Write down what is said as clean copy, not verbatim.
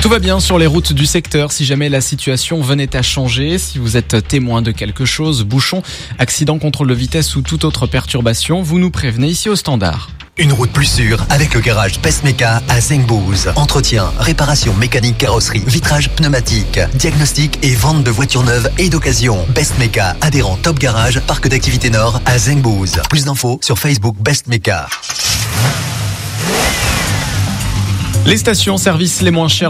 Tout va bien sur les routes du secteur. Si jamais la situation venait à changer, si vous êtes témoin de quelque chose, bouchon, accident, contrôle de vitesse ou toute autre perturbation, vous nous prévenez ici au standard. Une route plus sûre avec le garage Bestmeka à Zengbouz. Entretien, réparation mécanique, carrosserie, vitrage pneumatique, diagnostic et vente de voitures neuves et d'occasion. Bestmeka, adhérent Top Garage, parc d'activité Nord à Zengbouz. Plus d'infos sur Facebook Bestmeka. Les stations-service les moins chères.